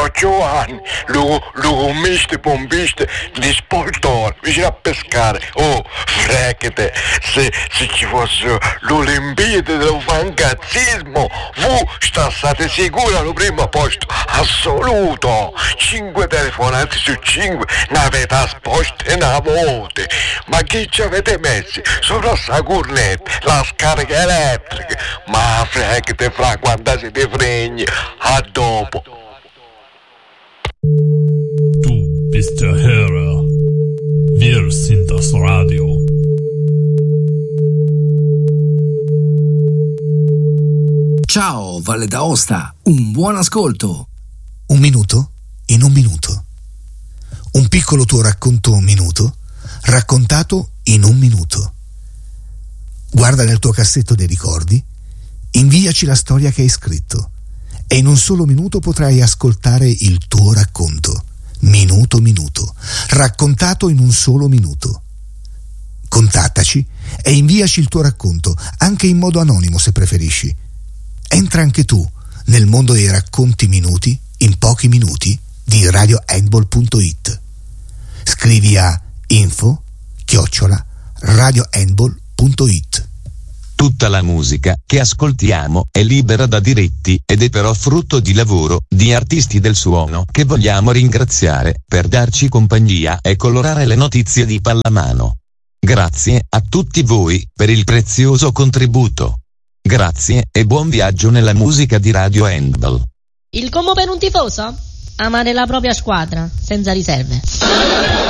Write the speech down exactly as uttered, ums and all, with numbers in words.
Ciao Giovanni, lo, lo commiste pompiste di Spoltore, vicino a pescare. Oh, fregate, se, se ci fosse l'Olimpiade dello fangazzismo, voi state sicuri al primo posto assoluto. Cinque telefonate su cinque, ne avete asposte una voce. Ma chi ci avete messi? Sopra sta cornetta, la scarica elettrica. Ma fregate fra quando siete fregni. A dopo. Du bist der Hörer. Wir sind das Radio. Ciao Valle d'Aosta, un buon ascolto. Un minuto in un minuto. Un piccolo tuo racconto un minuto, raccontato in un minuto. Guarda nel tuo cassetto dei ricordi, inviaci la storia che hai scritto e in un solo minuto potrai ascoltare il tuo racconto. Minuto minuto, raccontato in un solo minuto. Contattaci e inviaci il tuo racconto, anche in modo anonimo se preferisci. Entra anche tu nel mondo dei racconti minuti in pochi minuti di radio handball punto it. Scrivi a info chiocciola radio handball punto it. Tutta la musica che ascoltiamo è libera da diritti ed è però frutto di lavoro di artisti del suono che vogliamo ringraziare per darci compagnia e colorare le notizie di pallamano. Grazie a tutti voi per il prezioso contributo. Grazie e buon viaggio nella musica di Radio Handball. Il combo per un tifoso? Amare la propria squadra, senza riserve.